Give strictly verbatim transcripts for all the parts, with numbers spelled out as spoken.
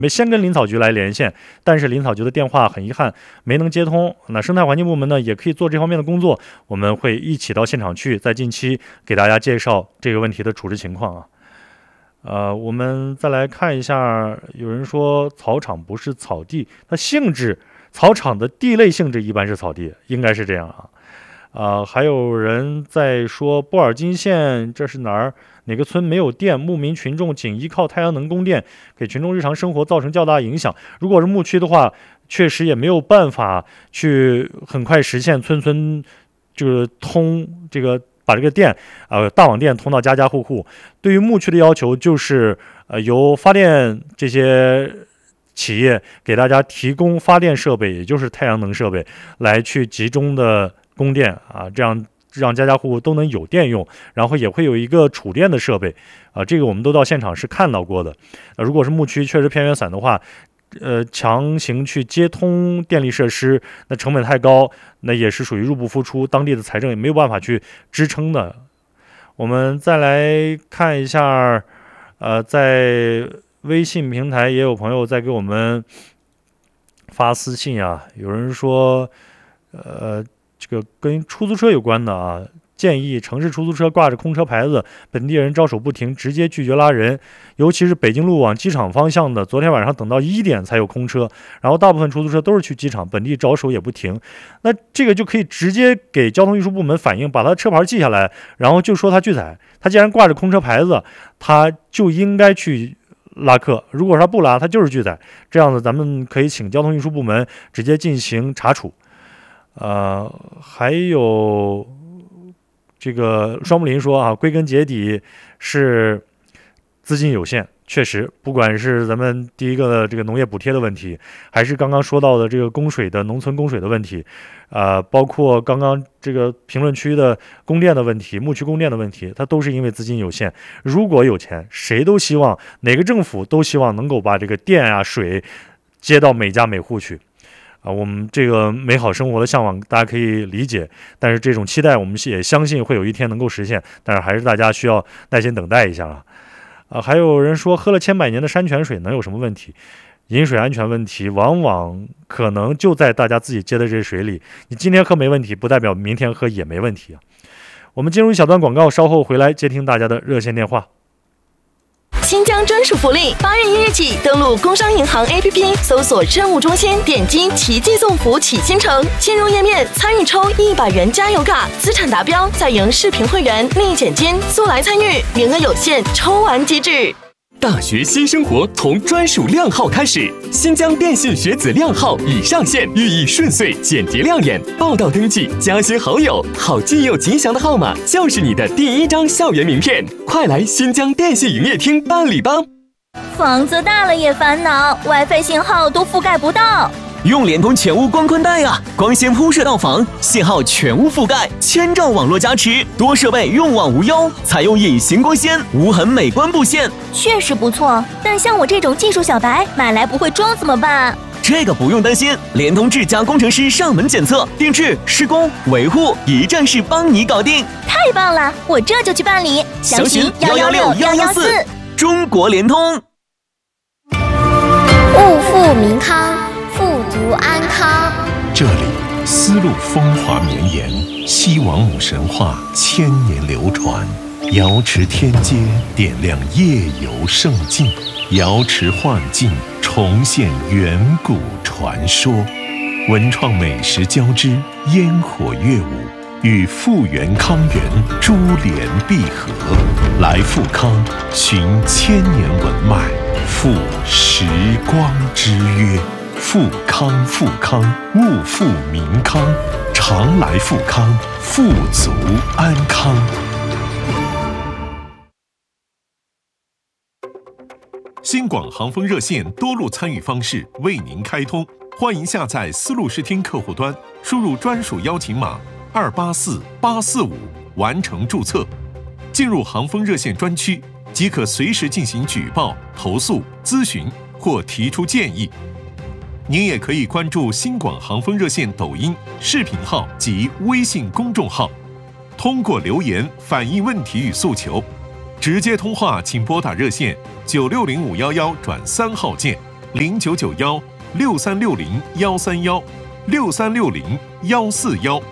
没先跟林草局来连线，但是林草局的电话很遗憾没能接通。那生态环境部门呢也可以做这方面的工作，我们会一起到现场去，在近期给大家介绍这个问题的处置情况啊。呃，我们再来看一下，有人说草场不是草地，它性质草场的地类性质一般是草地，应该是这样啊。呃，还有人在说波尔津县这是哪儿？哪个村没有电？牧民群众仅依靠太阳能供电，给群众日常生活造成较大影响。如果是牧区的话，确实也没有办法去很快实现村村就是通这个把这个电呃大网电通到家家户户。对于牧区的要求就是呃由发电这些企业给大家提供发电设备，也就是太阳能设备，来去集中的供电啊，这样让家家户户都能有电用，然后也会有一个储电的设备啊，这个我们都到现场是看到过的。啊、如果是牧区确实偏远散的话，呃，强行去接通电力设施，那成本太高，那也是属于入不敷出，当地的财政也没有办法去支撑的。我们再来看一下，呃，在微信平台也有朋友在给我们发私信啊，有人说，呃。这个跟出租车有关的啊，建议城市出租车挂着空车牌子，本地人招手不停，直接拒绝拉人，尤其是北京路往机场方向的，昨天晚上等到一点才有空车，然后大部分出租车都是去机场，本地招手也不停。那这个就可以直接给交通运输部门反映，把他车牌记下来，然后就说他拒载。他既然挂着空车牌子，他就应该去拉客，如果他不拉，他就是拒载。这样子咱们可以请交通运输部门直接进行查处。呃，还有这个双木林说啊，归根结底是资金有限，确实，不管是咱们第一个这个农业补贴的问题，还是刚刚说到的这个供水的农村供水的问题，呃，包括刚刚这个评论区的供电的问题、牧区供电的问题，它都是因为资金有限。如果有钱，谁都希望，哪个政府都希望能够把这个电啊、水接到每家每户去。啊，我们这个美好生活的向往，大家可以理解，但是这种期待，我们也相信会有一天能够实现，但是还是大家需要耐心等待一下啊。啊，还有人说，喝了千百年的山泉水能有什么问题？饮水安全问题，往往可能就在大家自己接的这些水里。你今天喝没问题，不代表明天喝也没问题啊。我们进入一小段广告，稍后回来接听大家的热线电话。 新疆专属福利，八月一日起，登录工商银行 A P P， 搜索政务中心，点击奇迹送福启新城，进入页面参与抽一百元加油卡，资产达标再赢视频会员立减金，速来参与，名额有限，抽完即止。 大学新生活从专属靓号开始，新疆电信学子靓号已上线，寓意顺遂、简洁亮眼。报到登记，加些好友，好记又吉祥的号码就是你的第一张校园名片。快来新疆电信营业厅办理吧！ 房子大了也烦恼 ，WiFi 信号都覆盖不到。 用联通全屋光宽带啊，光纤铺设到房，信号全屋覆盖，千兆网络加持，多设备用网无忧，采用隐形光纤，无痕美观布线， 确实不错。但像我这种技术小白，买来不会装怎么办？ 这个不用担心，联通智家工程师上门检测、定制、施工、维护，一站式帮你搞定。 太棒了，我这就去办理。详询幺幺六幺幺四。 中国联通。 物富民康。富足安康。 这里丝路风华绵延，西王母神话千年流传，瑶池天街点亮夜游胜境，瑶池幻境重现远古传说，文创美食交织，烟火乐舞与富源康源珠联璧合，来富康寻千年文脉，赴时光之约。富康富康，物富民康，常来富康，富足安康。新广航风热线多路参与方式为您开通，欢迎下载丝路视听客户端，输入专属邀请码二八四八四五完成注册，进入航风热线专区即可随时进行举报、投诉、咨询或提出建议。您也可以关注新广航风热线抖音、视频号及微信公众号，通过留言反映问题与诉求。直接通话请拨打热线九六零五幺幺转三号键， 零九九幺六三六零幺三幺六三六零幺四幺。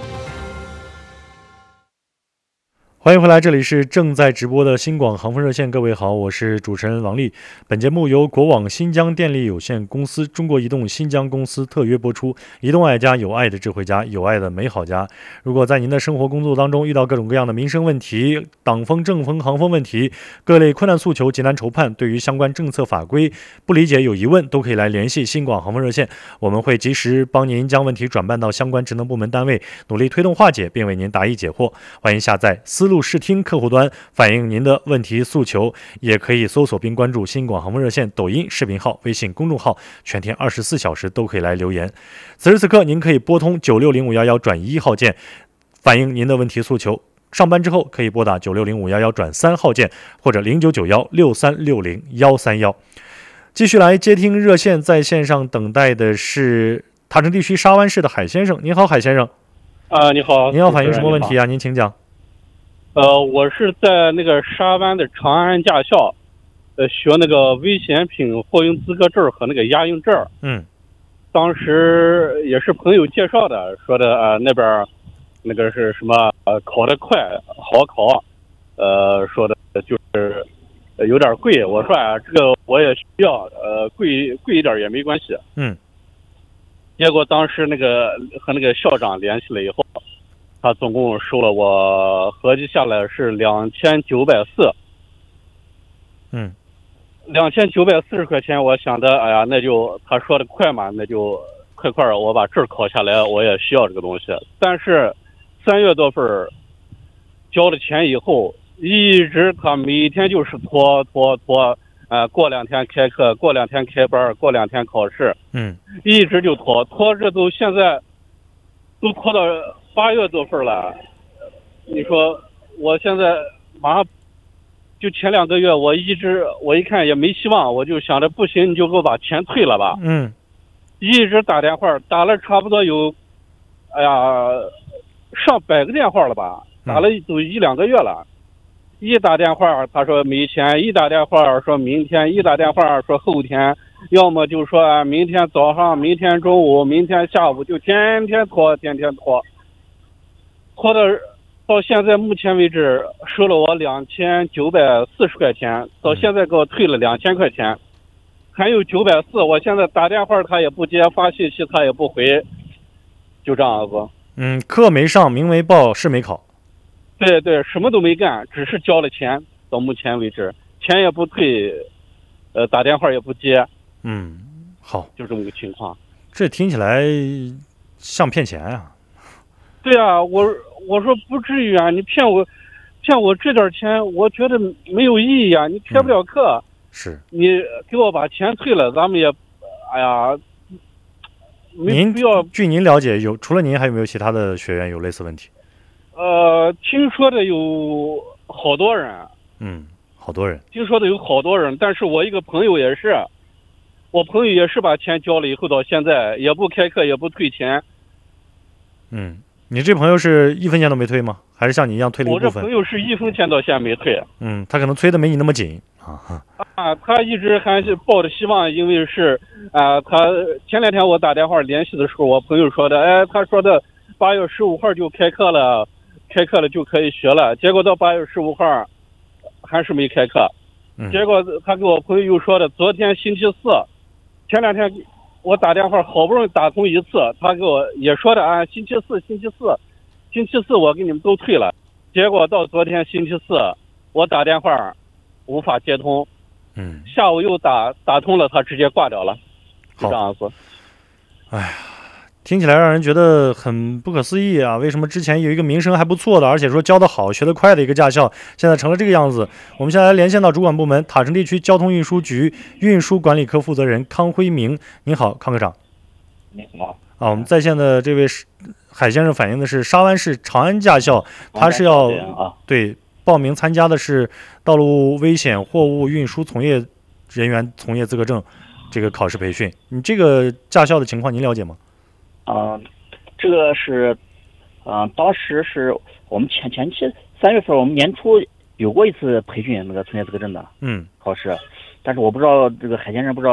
欢迎回来，这里是正在直播的新广航风热线。各位好，我是主持人王丽。本节目由国网新疆电力有限公司、中国移动新疆公司特约播出。移动爱家，有爱的智慧家，有爱的美好家。如果在您的生活工作当中遇到各种各样的民生问题、党风政风航风问题，各类困难诉求、急难愁盼，对于相关政策法规不理解有疑问，都可以来联系新广航风热线，我们会及时帮您将问题转办到相关职能部门单位，努力推动化解，并为您答疑解惑。欢迎下载思路视听客户端反映您的问题诉求，也可以搜索并关注新广航风热线抖音视频号、微信公众号，全天二十四小时都可以来留言。此时此刻，您可以拨通九六零五幺幺转一号键，反映您的问题诉求。上班之后可以拨打九六零五幺幺转三号键，或者零九九幺六三六零幺三幺。继续来接听热线，在线上等待的是塔城地区沙湾市的海先生。您好，海先生。 啊，你好。 您要反映什么问题啊？您请讲。 呃，我是在那个沙湾的长安驾校，呃，学那个危险品货运资格证和那个押运证。 嗯。 当时也是朋友介绍的，说的呃那边那个是什么呃考得快好考，呃说的就是有点贵。我说啊，这个我也需要，呃贵贵一点也没关系。 嗯。 结果当时那个和那个校长联系了以后。他总共收了我合计下来是两千九百四， 嗯， 两千九百四十块钱。我想的，哎呀，那就他说的快嘛，那就快快我把证考下来，我也需要这个东西。但是三月多份交了钱以后，一直他每天就是拖拖拖，呃，过两天开课，过两天开班，过两天考试， 嗯， 一直就拖拖着都现在都拖到八月多份了，你说我现在马上就前两个月，我一直我一看也没希望，我就想着不行，你就给我把钱退了吧。 嗯， 一直打电话，打了差不多有，哎呀，上百个电话了吧，打了都一两个月了。一打电话他说没钱，一打电话说明天，一打电话说后天，要么就说明天早上，明天中午，明天下午，就天天拖，天天拖。拖到到现在目前为止收了我两千九百四十块钱，到现在给我退了两千块钱，还有九百四。我现在打电话他也不接，发信息他也不回，就这样子。 嗯，课没上，名没报，试没考。 对对，什么都没干，只是交了钱。到目前为止，钱也不退，呃，打电话也不接。 嗯，好， 就这么个情况。 这听起来像骗钱啊。 对啊，我我说不至于啊，你骗我，骗我这点钱，我觉得没有意义啊，你开不了课。 嗯、是。 你给我把钱退了，咱们也，哎呀， 您必要。 据您了解，有除了您，还有没有其他的学员有类似问题？ 呃，听说的有好多人。 嗯，好多人。 听说的有好多人，但是我一个朋友也是，我朋友也是把钱交了以后，到现在也不开课，也不退钱。 嗯。你这朋友是一分钱都没退吗？还是像你一样退了一部分？ 我这朋友是一分钱到现在没退。 嗯，他可能催的没你那么紧啊。 啊，他一直还是抱着希望，因为是啊、呃，他前两天我打电话联系的时候，我朋友说的，哎，他说的八月十五号就开课了，开课了就可以学了。结果到八月十五号还是没开课。 嗯、 结果他给我朋友又说的，昨天星期四，前两天。我打电话好不容易打通一次，他给我也说的啊，星期四，星期四，星期四我给你们都退了。结果到昨天星期四，我打电话无法接通， 嗯， 下午又打打通了，他直接挂掉了，就这样子。 哎呀，听起来让人觉得很不可思议啊！为什么之前有一个名声还不错的，而且说教得好、学得快的一个驾校，现在成了这个样子？我们现在来连线到主管部门塔城地区交通运输局运输管理科负责人康辉明。您好，康科长。 你好。 啊，我们在线的这位海先生反映的是沙湾市长安驾校，他是要对报名参加的是道路危险货物运输从业人员从业资格证这个考试培训。你这个驾校的情况您了解吗？ 嗯、呃，这个是，嗯、呃，当时是我们前前期三月份，我们年初有过一次培训那个从业资格证的， 嗯， 考试，但是我不知道这个海先生不知道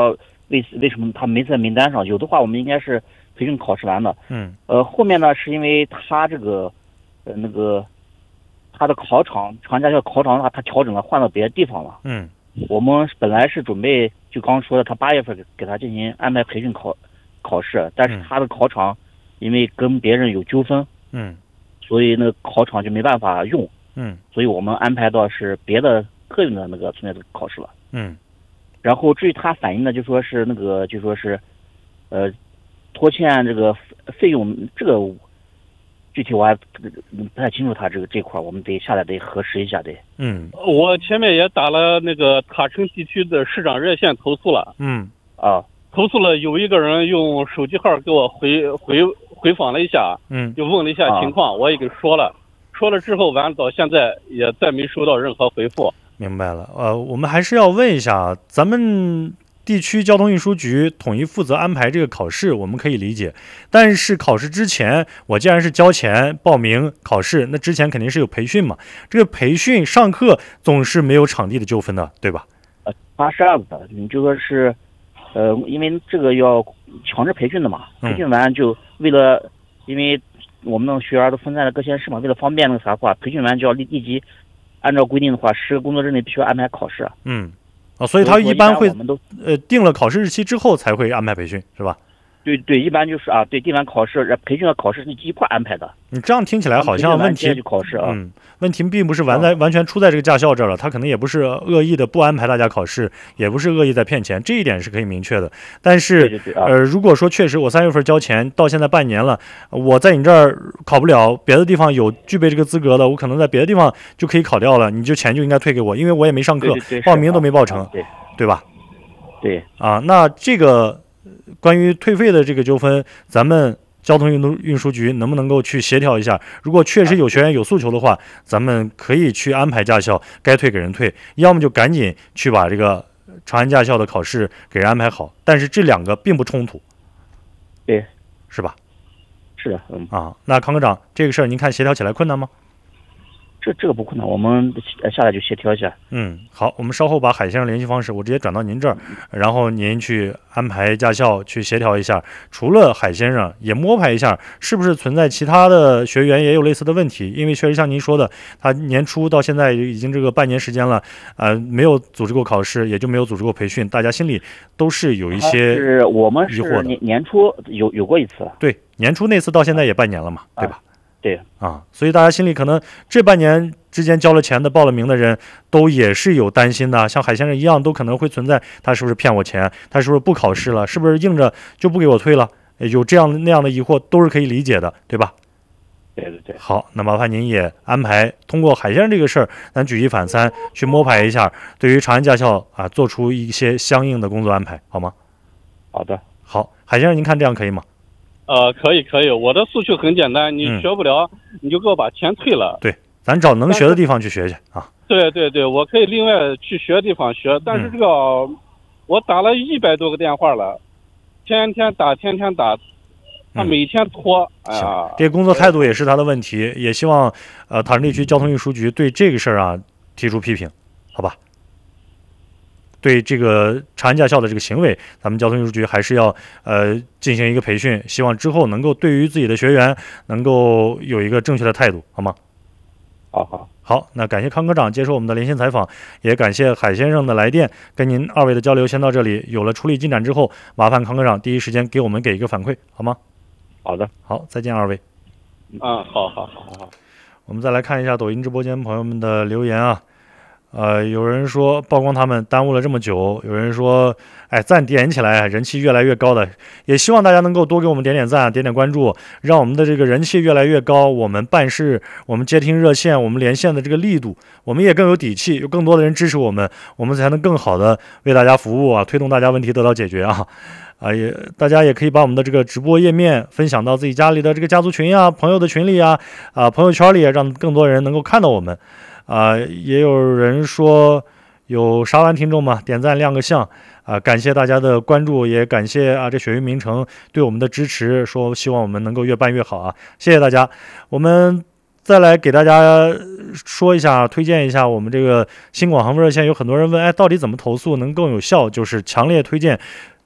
为为什么他没在名单上？有的话，我们应该是培训考试完的。 嗯。 呃，后面呢，是因为他这个，呃，那个他的考场，长安驾校考场的话，他调整了，换到别的地方了。 嗯。 我们本来是准备，就刚说的，他八月份给给他进行安排培训考考试，但是他的考场因为跟别人有纠纷， 嗯， 所以那个考场就没办法用。 嗯。 所以我们安排到是别的客运的那个存在的考试了。 嗯。 然后至于他反映的，就说是那个，就说是，呃，拖欠这个费用，这个具体我还不太清楚，他这个这块我们得下来得核实一下得。 嗯， 我前面也打了那个塔城地区的市长热线投诉了。 嗯。 啊， 投诉了，有一个人用手机号给我回回回访了一下， 嗯， 就问了一下情况，啊、我也给说了，说了之后，完到现在也再没收到任何回复。 明白了，呃，我们还是要问一下，咱们地区交通运输局统一负责安排这个考试，我们可以理解。但是考试之前，我既然是交钱报名考试，那之前肯定是有培训嘛。这个培训上课总是没有场地的纠纷的，对吧？ 呃，他是这样子的，你就说是，呃，因为这个要强制培训的嘛，培训完就为了，因为我们的学员都分在了各县市嘛，为了方便那个啥话，培训完就要立立即。按照规定的话，十个工作日内必须要安排考试。 嗯，啊，所以他一般会我们都呃定了考试日期之后才会安排培训，是吧？ 对对，一般就是啊，对，定完考试，培训和考试是一块安排的。 你这样听起来好像问题就考试啊， 嗯，问题并不是完在、啊、完全出在这个驾校这儿了，他可能也不是恶意的不安排大家考试，也不是恶意在骗钱，这一点是可以明确的。但是， 对对对啊、 呃，如果说确实我三月份交钱，到现在半年了，我在你这儿考不了，别的地方有具备这个资格的，我可能在别的地方就可以考掉了，你就钱就应该退给我，因为我也没上课， 对对对报名都没报成， 啊、对对吧？ 对啊，那这个。关于退费的这个纠纷，咱们交通运运输局能不能够去协调一下？如果确实有学员有诉求的话，咱们可以去安排驾校，该退给人退，要么就赶紧去把这个长安驾校的考试给人安排好。但是这两个并不冲突， 对， 是吧？ 是的，嗯啊，那康科长，这个事儿您看协调起来困难吗？ 这这个不困难，我们下来就协调一下。 嗯，好，我们稍后把海先生联系方式我直接转到您这儿，然后您去安排驾校去协调一下。除了海先生，也摸排一下是不是存在其他的学员也有类似的问题。因为确实像您说的，他年初到现在已经这个半年时间了，呃，没有组织过考试，也就没有组织过培训，大家心里都是有一些是我们疑惑的。 年年初有有过一次， 对，年初那次到现在也半年了嘛，对吧？ 对啊，所以大家心里可能这半年之间交了钱的、报了名的人，都也是有担心的。像海先生一样，都可能会存在他是不是骗我钱，他是不是不考试了，是不是硬着就不给我退了？有这样那样的疑惑，都是可以理解的，对吧？ 对对对。 好，那麻烦您也安排通过海先生这个事儿，咱举一反三，去摸排一下，对于长安驾校啊，做出一些相应的工作安排，好吗？ 好的。 好，海先生，您看这样可以吗？ 呃，可以可以，我的诉求很简单，你学不了，嗯、你就给我把钱退了。 对，咱找能学的地方去学去啊。 对对对，我可以另外去学的地方学，但是这个、嗯、我打了一百多个电话了，天天打，天天打，他每天拖， 嗯、 哎呀， 这工作态度也是他的问题，也希望呃塔城地区交通运输局对这个事儿啊提出批评，好吧？对这个长安驾校的这个行为，咱们交通运输局还是要呃进行一个培训，希望之后能够对于自己的学员能够有一个正确的态度，好吗？ 好好好，那感谢康科长接受我们的连线采访，也感谢海先生的来电，跟您二位的交流先到这里。有了处理进展之后，麻烦康科长第一时间给我们给一个反馈，好吗？ 好的， 好，再见二位。 嗯，好好好好。 我们再来看一下抖音直播间朋友们的留言啊。呃，有人说曝光他们耽误了这么久，有人说，哎，赞点起来，人气越来越高的，也希望大家能够多给我们点点赞，点点关注，让我们的这个人气越来越高，我们办事，我们接听热线，我们连线的这个力度，我们也更有底气，有更多的人支持我们，我们才能更好的为大家服务啊，推动大家问题得到解决啊。啊，也大家也可以把我们的这个直播页面分享到自己家里的这个家族群呀、朋友的群里呀、啊朋友圈里，让更多人能够看到我们。啊，也有人说有沙湾听众嘛，点赞亮个相啊，感谢大家的关注，也感谢啊这雪域名城对我们的支持，说希望我们能够越办越好啊，谢谢大家。我们再来给大家说一下，推荐一下我们这个新广航热线，有很多人问，哎，到底怎么投诉能更有效？就是强烈推荐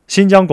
新疆广